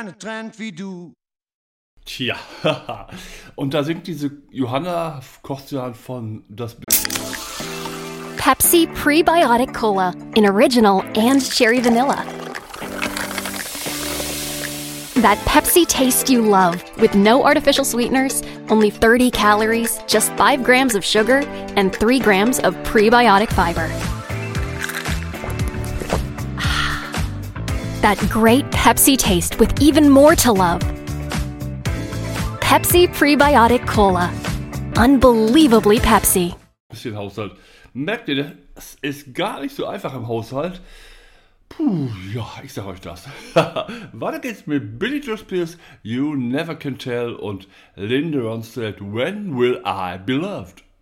keine Trend wie du. Tja, und da singt diese Johanna Kostian von das Pepsi Prebiotic Cola in original and cherry vanilla. That Pepsi taste you love with no artificial sweeteners, only 30 calories, just 5 grams of sugar, and 3 grams of prebiotic fiber. That great Pepsi taste with even more to love. Pepsi Prebiotic Cola. Unbelievably Pepsi. bisschen Haushalt. Merkt ihr, das ist gar nicht so einfach im Haushalt. Puh, ja, ich sag euch das. Weiter geht's mit Billy Joe Spears, You Never Can Tell und Linda Ronstadt, When Will I Be Loved?